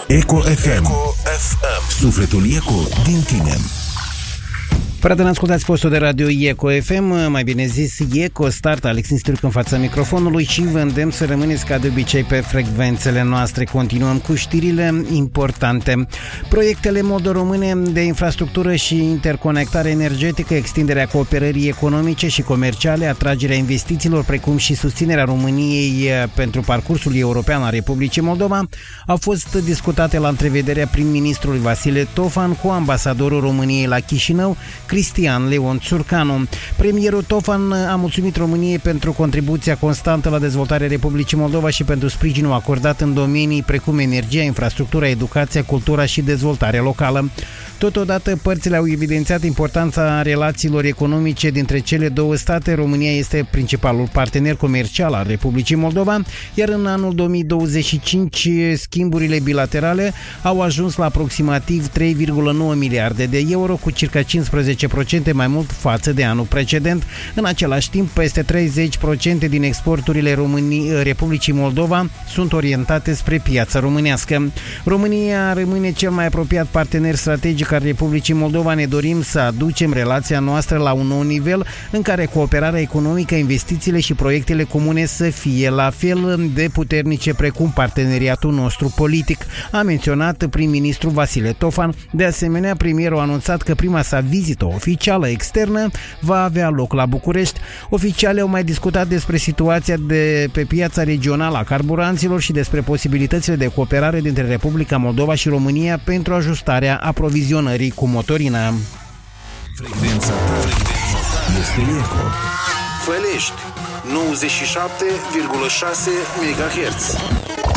Eco FM. Sufletul Eco din tine. Prieteni, ascultați postul de radio Eco FM, mai bine zis Eco Start, Alexin Stârc în fața microfonului și vă îndemn să rămâneți ca de obicei pe frecvențele noastre. Continuăm cu știrile importante. Proiectele modo-române de infrastructură și interconectare energetică, extinderea cooperării economice și comerciale, atragerea investițiilor, precum și susținerea României pentru parcursul european al Republicii Moldova, au fost discutate la întrevederea prim-ministrului Vasile Tofan cu ambasadorul României la Chișinău, Cristian Leon Țurcanu. Premierul Tofan a mulțumit României pentru contribuția constantă la dezvoltarea Republicii Moldova și pentru sprijinul acordat în domenii precum energia, infrastructura, educația, cultura și dezvoltarea locală. Totodată, părțile au evidențiat importanța relațiilor economice dintre cele două state. România este principalul partener comercial al Republicii Moldova, iar în anul 2025 schimburile bilaterale au ajuns la aproximativ 3,9 miliarde de euro, cu circa 15% mai mult față de anul precedent. În același timp, peste 30% din exporturile Republicii Moldova sunt orientate spre piața românească. România rămâne cel mai apropiat partener strategic al Republicii Moldova. Ne dorim să aducem relația noastră la un nou nivel în care cooperarea economică, investițiile și proiectele comune să fie la fel de puternice precum parteneriatul nostru politic, a menționat prim-ministrul Vasile Tofan. De asemenea, premierul a anunțat că prima sa vizită oficială externă va avea loc la București. Oficialii au mai discutat despre situația de pe piața regională a carburanților și despre posibilitățile de cooperare dintre Republica Moldova și România pentru ajustarea aprovizionării cu motorină. Frecvența ta este Eco. Fălești 97,6 MHz.